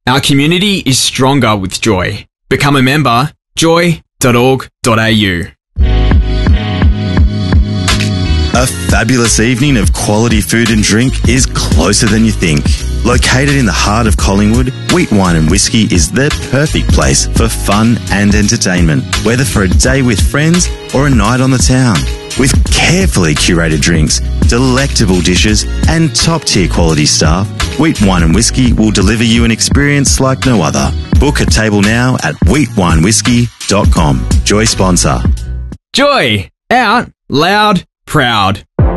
Our community is stronger with Joy. Become a member, joy.org.au. A fabulous evening of quality food and drink is closer than you think. Located in the heart of Collingwood, Wheat Wine and Whiskey is the perfect place for fun and entertainment, whether for a day with friends or a night on the town. With carefully curated drinks, delectable dishes and top-tier quality staff, Wheat Wine and Whiskey will deliver you an experience like no other. Book a table now at wheatwinewhiskey.com. Joy sponsor. Joy. Out. Loud. Proud.